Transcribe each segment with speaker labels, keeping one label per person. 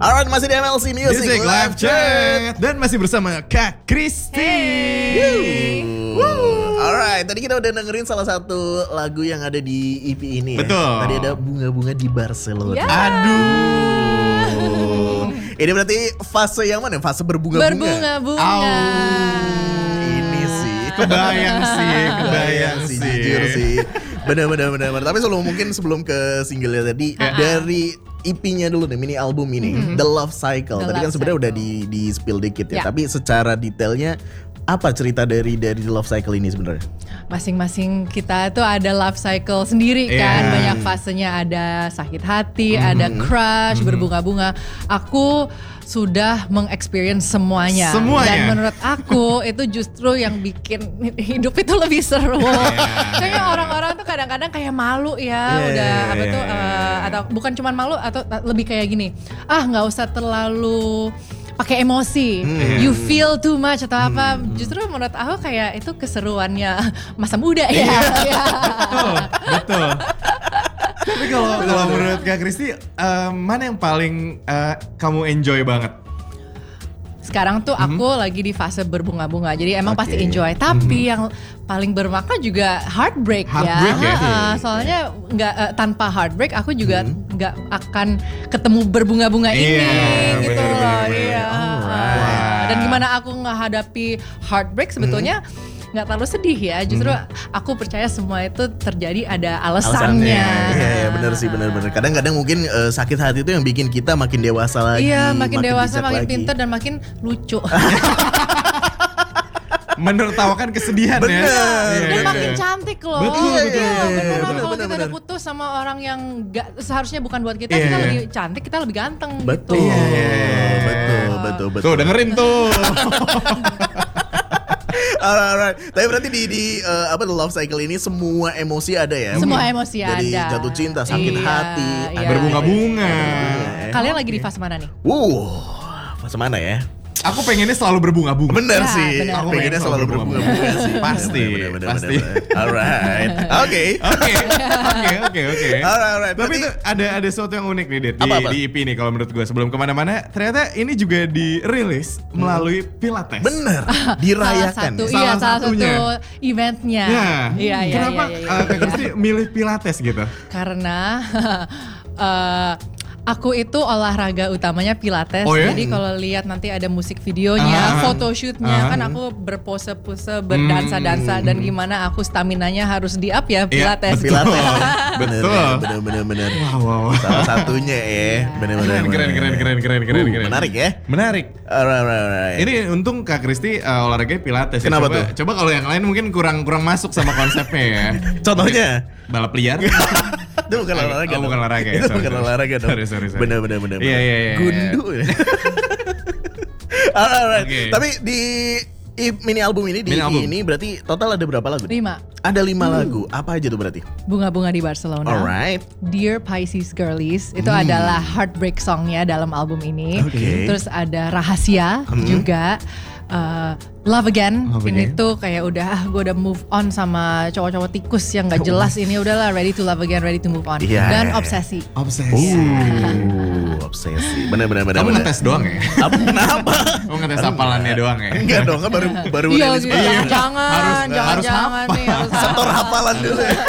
Speaker 1: Alright, masih di MLC Music
Speaker 2: Live Chat. Dan masih bersama Kak Kristi.
Speaker 3: Hey.
Speaker 1: Alright, tadi kita udah dengerin salah satu lagu yang ada di EP ini ya.
Speaker 2: Betul.
Speaker 1: Tadi ada Bunga-Bunga di Barcelona.
Speaker 3: Ya.
Speaker 2: Aduh.
Speaker 1: Ini berarti fase yang mana? Fase berbunga-bunga?
Speaker 3: Berbunga-bunga.
Speaker 1: Ini sih.
Speaker 2: Kebayang sih.
Speaker 1: Jujur sih. Benar. Tapi sebelum ke singlenya tadi, dari EP-nya dulu nih, mini album ini, The Love Cycle. Tadi kan sebenarnya udah di spill dikit ya. Tapi secara detailnya apa cerita dari The Love Cycle ini sebenarnya?
Speaker 3: Masing-masing kita tuh ada love cycle sendiri kan. Banyak fasenya, ada sakit hati, ada crush, berbunga-bunga. Aku sudah mengexperience semuanya. Dan menurut aku itu justru yang bikin hidup itu lebih seru. Kayaknya orang-orang tuh kadang-kadang kayak malu ya, atau bukan cuma malu, atau lebih kayak gini. Nggak usah terlalu pakai emosi, you feel too much atau apa. Justru menurut aku kayak itu keseruannya masa muda ya.
Speaker 2: Betul. Tapi kalau menurut Kak Kristi, mana yang paling kamu enjoy banget?
Speaker 3: Sekarang tuh aku lagi di fase berbunga-bunga, jadi emang pasti enjoy. Tapi yang paling bermakna juga heartbreak ya. Soalnya nggak tanpa heartbreak aku juga nggak akan ketemu berbunga-bunga ini gitu loh. Dan gimana aku ngehadapi heartbreak sebetulnya nggak terlalu sedih ya. Justru aku percaya semua itu terjadi ada alasannya.
Speaker 1: Iya, benar sih, benar. Kadang-kadang mungkin sakit hati itu yang bikin kita makin dewasa lagi.
Speaker 3: Iya, makin dewasa, makin pintar dan makin lucu.
Speaker 2: Menertawakan kesedihan
Speaker 1: ya.
Speaker 3: Dan makin cantik loh.
Speaker 2: Betul.
Speaker 3: Kalau kita udah putus sama orang yang seharusnya bukan buat kita, kita lebih cantik, kita lebih ganteng.
Speaker 1: Betul.
Speaker 3: Betul.
Speaker 2: Tuh dengerin tuh.
Speaker 1: Alright. Tapi berarti di The Love Cycle ini semua emosi ada ya?
Speaker 3: Semua emosi ada.
Speaker 1: Dari jatuh cinta, sakit hati,
Speaker 2: berbunga-bunga.
Speaker 3: Kalian lagi di fase mana nih?
Speaker 1: Fase mana ya?
Speaker 2: Aku pengennya selalu berbunga-bunga.
Speaker 1: Bener sih.
Speaker 3: Bener.
Speaker 1: Aku pengennya selalu berbunga-bunga sih.
Speaker 2: Pasti.
Speaker 1: Alright. Oke. Alright.
Speaker 2: Tapi itu ada sesuatu yang unik nih, Dit, di EP ini kalau menurut gue. Sebelum kemana-mana, ternyata ini juga dirilis melalui Pilates.
Speaker 1: Bener. Dirayakan.
Speaker 3: Salah satu eventnya.
Speaker 2: Kenapa Kak Kristi milih Pilates gitu?
Speaker 3: Karena aku itu olahraga utamanya Pilates. Jadi kalau lihat nanti ada musik videonya, photoshootnya, kan aku berpose-pose, berdansa-dansa, dan gimana aku staminanya harus di up ya Pilates.
Speaker 2: Betul.
Speaker 1: Bener.
Speaker 2: Wow.
Speaker 1: Salah satunya ya. Bener.
Speaker 2: Keren.
Speaker 1: Menarik ya?
Speaker 2: Menarik.
Speaker 1: Alright.
Speaker 2: Ini untung Kak Kristi olahraganya Pilates.
Speaker 1: Kenapa tuh?
Speaker 2: Coba kalau yang lain mungkin kurang masuk sama konsepnya ya.
Speaker 1: Contohnya?
Speaker 2: Balap liar.
Speaker 1: Itu bukan olahraga.
Speaker 2: Bukan olahraga ya.
Speaker 1: Itu bukan olahraga dong.
Speaker 2: Sorry.
Speaker 1: Bener.
Speaker 2: Iya.
Speaker 1: Gundu ya. Alright. Tapi di mini album ini, ini berarti total ada berapa lagu?
Speaker 3: 5.
Speaker 1: Ada 5 lagu. Apa aja tuh berarti?
Speaker 3: Bunga-bunga di Barcelona.
Speaker 1: Alright.
Speaker 3: Dear Pisces Girlies, itu adalah heartbreak songnya dalam album ini. Terus ada Rahasia juga. Love Again. Ini tuh kayak gue udah move on sama cowok-cowok tikus yang gak jelas ini, udahlah ready to love again, ready to move on. Dan Obsesi.
Speaker 1: Obsesi. Bener.
Speaker 2: Kamu ngetes doang ya?
Speaker 1: Kenapa?
Speaker 2: Kamu ngetes hafalannya doang ya?
Speaker 1: Enggak dong, kan baru rilis.
Speaker 3: Jangan nih.
Speaker 1: Setor hafalan dulu ya.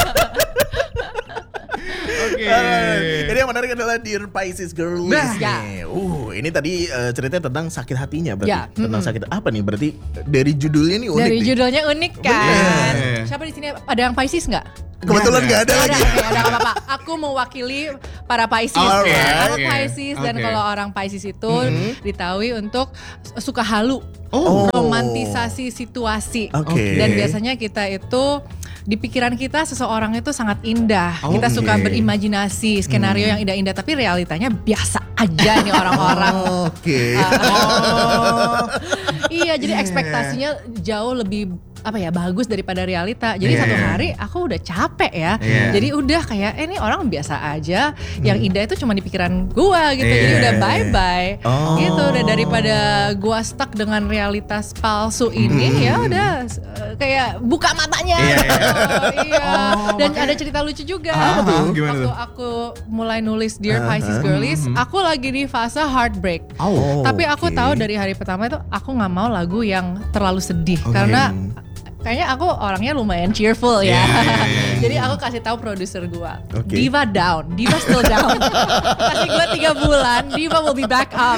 Speaker 1: Jadi yang menarik adalah Dear Pisces Girlies. Ini tadi ceritanya tentang sakit hatinya berarti. Tentang sakit apa nih? Berarti dari judulnya nih unik.
Speaker 3: Judulnya unik kan. Siapa di sini ada yang Pisces nggak?
Speaker 1: Kebetulan nggak ada lagi.
Speaker 3: Ada apa-apa. Aku mewakili para Pisces. Aku Pisces dan kalau orang Pisces itu ditahui untuk suka halu, romantisasi situasi. Dan biasanya kita itu di pikiran kita seseorang itu sangat indah. Kita suka berimajinasi skenario yang indah-indah, tapi realitanya biasa aja nih orang-orang.
Speaker 1: Oke.
Speaker 3: Iya, jadi ekspektasinya jauh lebih bagus daripada realita. Jadi satu hari aku udah capek ya. Jadi udah kayak ini orang biasa aja. Yang indah itu cuma di pikiran gua gitu. Jadi udah bye-bye. Gitu udah daripada gua stuck dengan realitas palsu ini ya udah kayak buka matanya. Dan ada cerita lucu juga. Waktu aku mulai nulis Dear Pisces Girlies, aku lagi di fase heartbreak. Tapi aku tahu dari hari pertama itu aku nggak mau lagu yang terlalu sedih karena kayaknya aku orangnya lumayan cheerful ya. Jadi aku kasih tahu produser gua, Diva down, Diva still down. Kasih gua 3 bulan, Diva will be back up.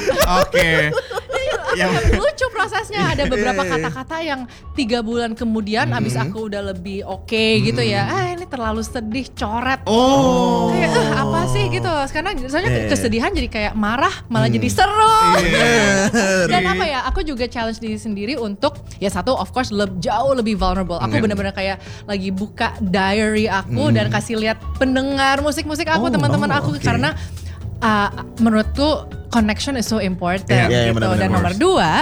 Speaker 3: Lucu prosesnya, ada beberapa kata-kata yang 3 bulan kemudian abis aku udah lebih gitu ya. Ini terlalu sedih, coret. Kayak apa sih gitu. Karena soalnya kesedihan jadi kayak marah malah jadi seru. Dan apa ya, aku juga challenge diri sendiri untuk ya satu of course jauh lebih vulnerable. Aku benar-benar kayak lagi buka diary aku dan kasih lihat pendengar musik-musik aku, teman-teman aku karena menurutku connection is so important gitu.
Speaker 1: Bener-bener.
Speaker 3: Dan nomor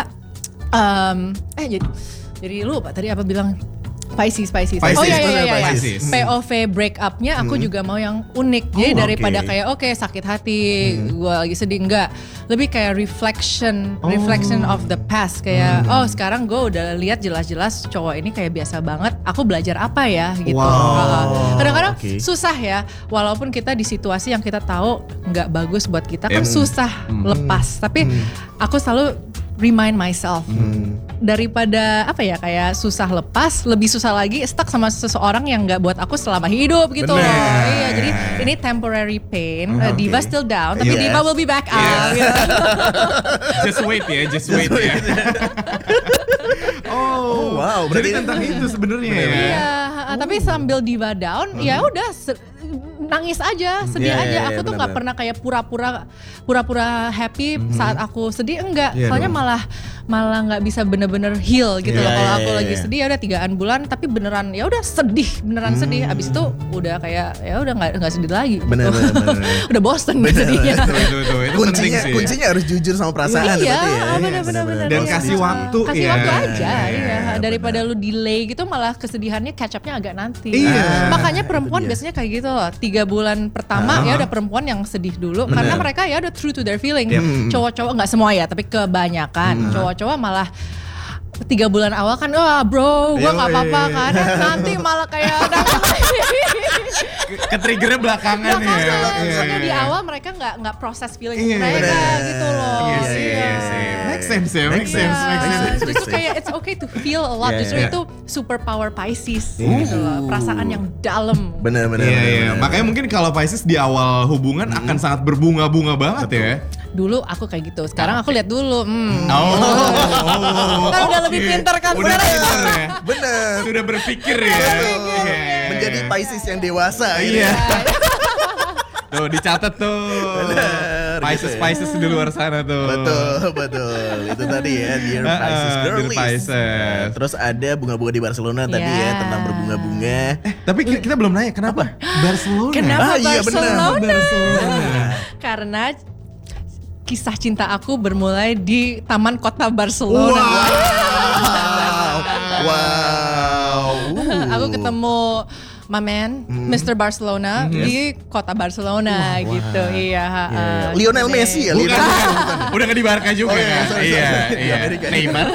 Speaker 3: 2 jadi lupa tadi apa bilang Pisces.
Speaker 2: Pisces.
Speaker 3: POV break-up-nya aku juga mau yang unik. Jadi daripada kayak sakit hati, gue lagi sedih, enggak. Lebih kayak reflection of the past. Kayak sekarang gue udah lihat jelas-jelas cowok ini kayak biasa banget. Aku belajar apa ya gitu. Kadang-kadang susah ya. Walaupun kita di situasi yang kita tahu nggak bagus buat kita kan susah lepas. Tapi aku selalu remind myself daripada kayak susah lepas, lebih susah lagi stuck sama seseorang yang nggak buat aku selama hidup gitu loh. Iya, jadi ini temporary pain. Diva still down, tapi Diva will be back up. Gitu.
Speaker 2: Just wait ya. Wow, berarti tentang itu sebenarnya ya.
Speaker 3: Iya, tapi sambil Diva down, ya udah nangis aja, sedih aja. Aku tuh nggak pernah kayak pura-pura happy saat aku sedih, enggak. Soalnya malah nggak bisa bener-bener heal gitu loh. Kalau aku lagi sedih ya udah 3 bulan, tapi beneran ya udah sedih, sedih. Abis itu udah kayak ya udah nggak sedih lagi.
Speaker 1: Bener.
Speaker 3: Udah bosen sedihnya.
Speaker 2: Itu
Speaker 1: kuncinya harus jujur sama perasaan.
Speaker 3: Bener.
Speaker 2: Dan kasih waktu.
Speaker 3: Kasih waktu aja. Daripada lu delay gitu, malah kesedihannya catch up-nya agak nanti. Makanya perempuan biasanya kayak gitu loh. 3 bulan pertama ya udah perempuan yang sedih dulu karena mereka ya udah true to their feeling. Cowok-cowok nggak semua ya, tapi kebanyakan cowok-cowok malah 3 bulan awal kan bro gue nggak apa-apa kan, nanti malah kayak
Speaker 2: ke-triggernya belakangan ya.
Speaker 3: Soalnya di awal mereka nggak proses feeling mereka gitu loh.
Speaker 2: Make sense.
Speaker 3: Justru kayak it's okay to feel a lot. Justru itu superpower Pisces gitu loh, perasaan yang dalam.
Speaker 1: Bener.
Speaker 2: Makanya mungkin kalau Pisces di awal hubungan akan sangat berbunga-bunga banget ya.
Speaker 3: Dulu aku kayak gitu, sekarang aku lihat dulu. Kan udah lebih pintar kan.
Speaker 2: Udah pintar ya.
Speaker 1: Bener.
Speaker 2: Sudah berpikir ya.
Speaker 1: Menjadi Pisces yang dewasa.
Speaker 2: Iya. Tuh dicatat tuh.
Speaker 1: Bener.
Speaker 2: Pisces di luar sana tuh.
Speaker 1: Betul. Itu tadi ya, Dear Pisces Girlies. Terus ada bunga-bunga di Barcelona tadi ya, tentang berbunga-bunga.
Speaker 2: Tapi kita belum nanya kenapa Barcelona?
Speaker 3: Kenapa Barcelona?
Speaker 1: Bener.
Speaker 3: Karena kisah cinta aku bermulai di Taman Kota Barcelona.
Speaker 1: Wow.
Speaker 3: Aku ketemu my man, Mr. Barcelona di kota Barcelona gitu.
Speaker 1: Lionel Messi ya?
Speaker 2: Bukan. Udah nggak di Barca juga. Iya. Neymar.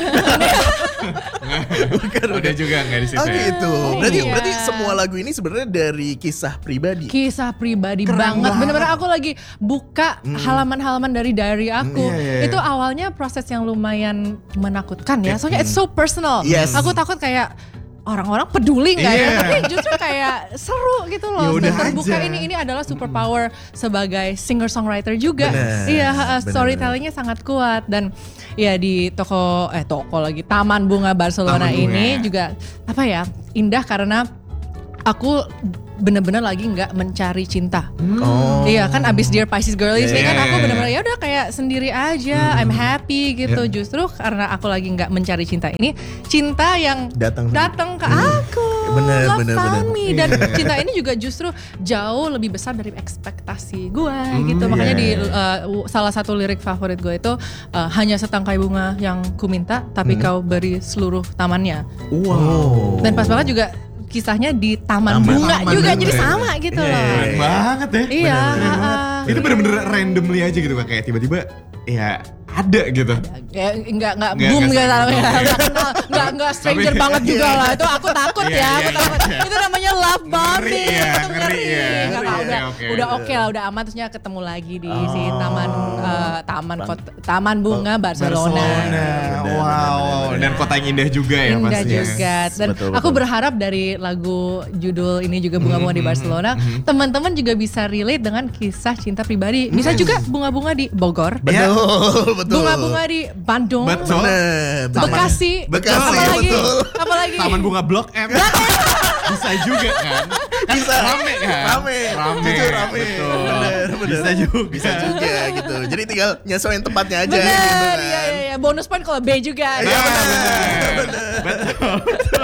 Speaker 2: Bukan. Udah juga nggak di situ.
Speaker 1: Oh gitu. Berarti semua lagu ini sebenarnya dari kisah pribadi.
Speaker 3: Kisah pribadi banget. Bener-bener aku lagi buka halaman-halaman dari diary aku. Itu awalnya proses yang lumayan menakutkan ya. Soalnya it's so personal. Aku takut kayak orang-orang peduli nggak ya, tapi justru kayak seru gitu loh.
Speaker 2: Ya
Speaker 3: Terbuka ini adalah superpower sebagai singer-songwriter juga. Storytellingnya sangat kuat. Dan ya di toko lagi Taman Bunga Barcelona ini juga indah karena aku bener-bener lagi nggak mencari cinta. Iya kan abis Dear Pisces Girlies kan aku bener-bener ya udah kayak sendiri aja, I'm happy gitu. Justru karena aku lagi nggak mencari cinta ini, cinta yang datang ke aku. love found me. Dan cinta ini juga justru jauh lebih besar dari ekspektasi gue gitu. Makanya di salah satu lirik favorit gue itu hanya setangkai bunga yang ku minta, tapi kau beri seluruh tamannya.
Speaker 1: Wow.
Speaker 3: Dan pas banget juga kisahnya di taman bunga juga jadi sama gitu loh.
Speaker 2: Keren banget ya.
Speaker 3: Iya.
Speaker 2: Itu bener-bener randomly aja gitu kayak tiba-tiba ya ada gitu.
Speaker 3: Ya, enggak boom enggak stranger banget juga lah. Itu aku takut ya, aku takut. Itu namanya love bombing.
Speaker 2: Ngeri ya.
Speaker 3: Udah oke lah, udah aman, terusnya ketemu lagi di si taman bunga Barcelona.
Speaker 2: Wow, dan kota yang indah juga ya pastinya.
Speaker 3: Indah juga. Dan aku berharap dari lagu judul ini juga bunga-bunga di Barcelona, teman-teman juga bisa relate dengan kisah cinta pribadi. Bisa juga bunga-bunga di Bogor.
Speaker 1: Betul.
Speaker 3: Bunga-bunga di Bandung,
Speaker 2: betul.
Speaker 3: Bekasi, apalagi
Speaker 2: Taman Bunga Blok M. Bisa juga kan?
Speaker 1: Bisa.
Speaker 2: Rame.
Speaker 1: Jujur rame.
Speaker 2: Betul.
Speaker 1: Bener.
Speaker 2: Bisa juga.
Speaker 1: Gitu. Jadi tinggal nyesuaiin tempatnya aja.
Speaker 3: Bener,
Speaker 1: gitu kan.
Speaker 3: iya. Bonus point kalau B juga.
Speaker 2: Iya betul.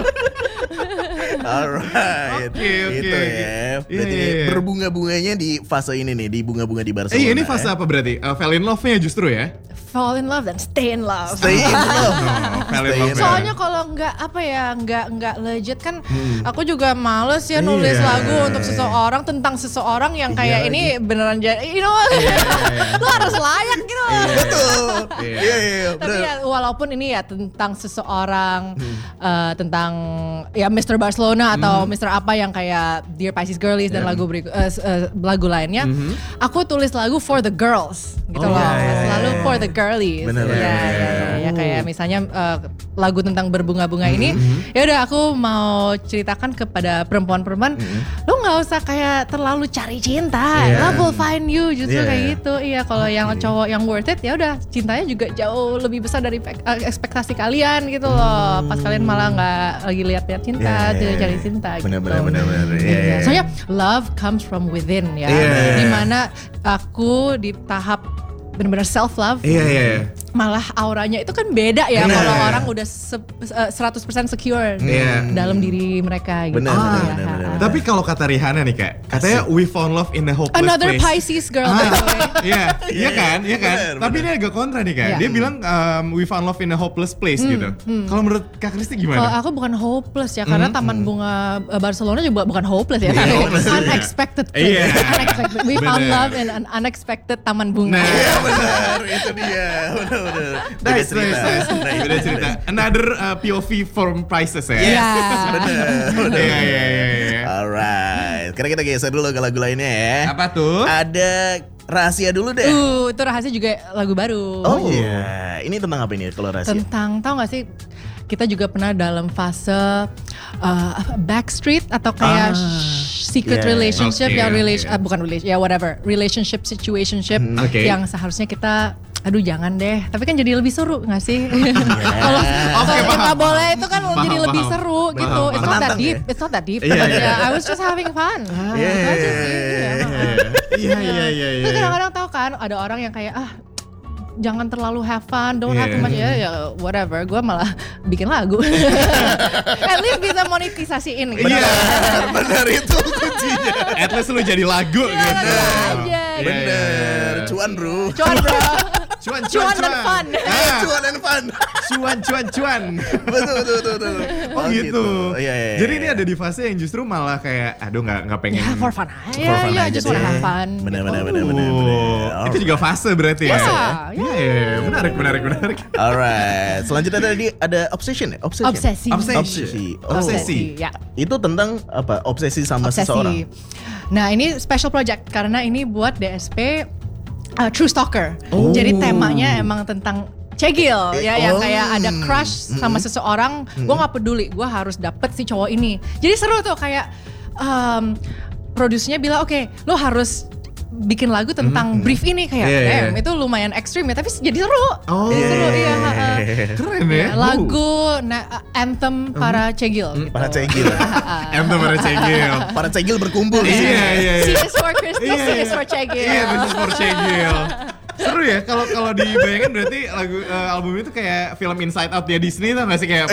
Speaker 1: Alright.
Speaker 2: Oke.
Speaker 1: Gitu ya. Berarti berbunga-bunganya di fase ini nih, di bunga-bunga di Barcelona.
Speaker 2: Ini fase apa berarti? Fall in love-nya justru ya?
Speaker 3: Fall in love dan stay in love.
Speaker 1: Stay in love.
Speaker 2: Fall in love.
Speaker 3: Soalnya kalau nggak legit kan, aku juga males ya nulis lagu untuk seseorang tentang seseorang yang kayak ini beneran jadi, lu harus layak gitu.
Speaker 1: Betul. Iya.
Speaker 3: Tapi ya walaupun ini ya tentang seseorang, tentang ya Mr. Barcelona atau Mr. apa yang kayak Dear Pisces Girlies dan lagu lainnya, aku tulis lagu for the girls gitu loh. Selalu for the girlies.
Speaker 1: Bener.
Speaker 3: Ya kayak misalnya lagu tentang berbunga-bunga ini, ya udah aku mau ceritakan kepada perempuan-perempuan, lu nggak usah kayak terlalu cari cinta, love will find you, justru kayak gitu. Iya, kalau yang cowok yang worth it ya udah cintanya juga jauh lebih besar dari ekspektasi kalian gitu loh. Pas kalian malah nggak lagi lihat-lihat cinta, cari cinta.
Speaker 1: Bener.
Speaker 3: Iya. Soalnya love comes from within ya. Dimana aku di tahap benar-benar self love.
Speaker 2: Iya.
Speaker 3: Malah auranya itu kan beda ya kalau orang udah 100% secure dalam diri mereka gitu.
Speaker 1: Benar.
Speaker 2: Tapi kalau kata Rihanna nih Kak, katanya we found love in a hopeless
Speaker 3: Another
Speaker 2: place.
Speaker 3: Pisces girl by the way.
Speaker 2: Iya kan?
Speaker 1: Bener.
Speaker 2: Tapi ini agak kontra nih Kak. Dia bilang we found love in a hopeless place gitu. Kalau menurut Kak Kristi
Speaker 3: Kalau
Speaker 2: gimana?
Speaker 3: aku bukan hopeless ya, karena Taman Bunga Barcelona juga bukan hopeless ya, tapi unexpected place. Unexpected. We found love in an unexpected Taman Bunga.
Speaker 1: Iya benar, itu dia. Benar.
Speaker 2: Beda cerita. Another POV from Pisces ya.
Speaker 3: Yes,
Speaker 1: benar.
Speaker 2: Iya.
Speaker 1: Alright. Sekarang kita geser dulu ke lagu lainnya ya.
Speaker 2: Apa tuh?
Speaker 1: Ada Rahasia dulu deh.
Speaker 3: Itu Rahasia juga lagu baru.
Speaker 1: Oh iya. Ini tentang apa ini kalau Rahasia?
Speaker 3: Tentang, tau gak sih, kita juga pernah dalam fase backstreet atau kayak secret relationship yang relationship situationship yang seharusnya kita jangan deh, tapi kan jadi lebih seru gak sih? Kalau kita boleh itu kan jadi lebih seru gitu. It's not that deep. I was just having fun.
Speaker 2: Iya.
Speaker 3: Terus kadang-kadang tau kan ada orang yang kayak jangan terlalu have fun, don't have too much ya whatever. Gue malah bikin lagu. At least bisa monetisasiin gitu.
Speaker 1: Benar itu kuncinya.
Speaker 2: At least lu jadi lagu gitu.
Speaker 1: Bener. Cuan bro.
Speaker 2: Cuan
Speaker 3: dan fun.
Speaker 2: Cuan.
Speaker 1: Betul.
Speaker 2: Oh gitu.
Speaker 1: Iya.
Speaker 2: Jadi ini ada di fase yang justru malah kayak nggak pengen.
Speaker 3: Ya for fun aja. Just wanna have fun.
Speaker 1: Bener.
Speaker 2: Itu juga fase berarti ya. Iya. Menarik.
Speaker 1: Alright. Selanjutnya ada obsession ya? Obsesi.
Speaker 3: Ya.
Speaker 1: Itu tentang apa? Obsesi sama seseorang.
Speaker 3: Nah, ini special project karena ini buat DSP True Stalker. Jadi temanya emang tentang cegil ya, yang kayak ada crush sama seseorang, gue nggak peduli, gue harus dapet si cowok ini. Jadi seru tuh kayak produsernya bilang oke, lo harus bikin lagu tentang brief ini kayak itu lumayan ekstrim ya, tapi jadi seru. Seru iya.
Speaker 2: Keren ya.
Speaker 3: Lagu anthem para cegil.
Speaker 1: Para cegil.
Speaker 2: Anthem para cegil.
Speaker 1: Para cegil berkumpul.
Speaker 2: Iya.
Speaker 3: C is for Kristi, C is for cegil.
Speaker 2: Iya, this is for cegil. Seru ya kalau dibayangin berarti album itu kayak film Inside Out ya Disney tuh nggak sih, kayak